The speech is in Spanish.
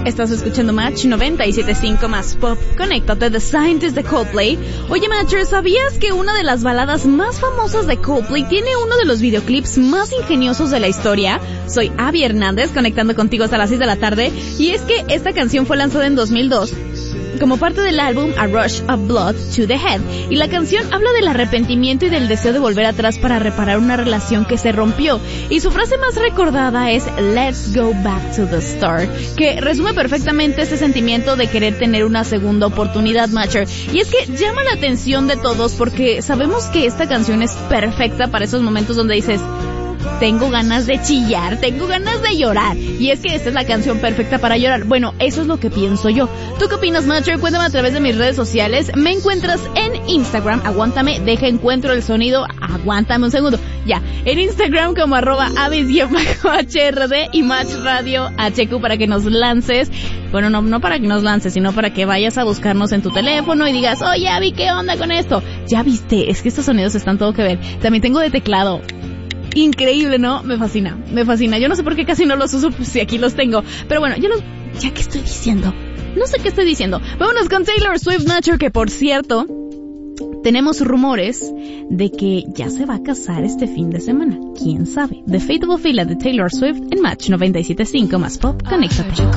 Estás escuchando Match 97.5 más pop. Conéctate, The Scientist de Coldplay. Oye, Matcher, ¿sabías que una de las baladas más famosas de Coldplay tiene uno de los videoclips más ingeniosos de la historia? Soy Abby Hernández, conectando contigo hasta las 6 de la tarde. Y es que esta canción fue lanzada en 2002 como parte del álbum A Rush of Blood to the Head, y la canción habla del arrepentimiento y del deseo de volver atrás para reparar una relación que se rompió, y su frase más recordada es Let's go back to the start, que resume perfectamente ese sentimiento de querer tener una segunda oportunidad, Matcher. Y es que llama la atención de todos porque sabemos que esta canción es perfecta para esos momentos donde dices, tengo ganas de chillar, tengo ganas de llorar. Y es que esta es la canción perfecta para llorar. Bueno, eso es lo que pienso yo. ¿Tú qué opinas, Matcher? Cuéntame a través de mis redes sociales. Me encuentras en Instagram, aguántame, encuentro el sonido, aguántame un segundo. Ya, en Instagram como @avis_HRD y Match Radio HQ para que nos lances. Bueno, no para que nos lances, sino para que vayas a buscarnos en tu teléfono y digas, oye, Abby, ¿qué onda con esto? Ya viste, es que estos sonidos están todo que ver. También tengo de teclado. Increíble, ¿no? Me fascina. Yo no sé por qué casi no los uso, pues si aquí los tengo. Pero bueno, ya que estoy diciendo. No sé qué estoy diciendo. Vámonos con Taylor Swift, Nature, que por cierto, tenemos rumores de que ya se va a casar este fin de semana. ¿Quién sabe? The Faithful Fila de Taylor Swift en Match 97.5 más pop. Conéctate.